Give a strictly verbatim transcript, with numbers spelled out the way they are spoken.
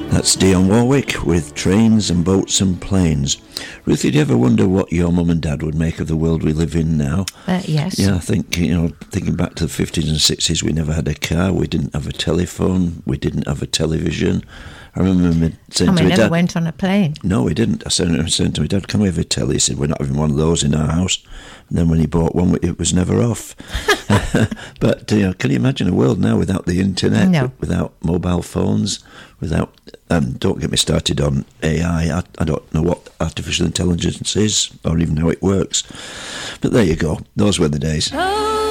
That's Dionne Warwick with Trains and Boats and Planes. Ruth, did you ever wonder what your mum and dad would make of the world we live in now? Uh, yes. Yeah, I think, you know, thinking back to the fifties and sixties, we never had a car, we didn't have a telephone, we didn't have a television. I remember me saying and to we my never dad... went on a plane. No, we didn't. I said, I was saying to my dad, can we have a telly? He said, we're not having one of those in our house. And then when he bought one, it was never off. But you know, can you imagine a world now without the internet, No. without mobile phones, without... Um, don't get me started on A I. I, I don't know what artificial intelligence is or even how it works. But there you go. Those were the days. Oh.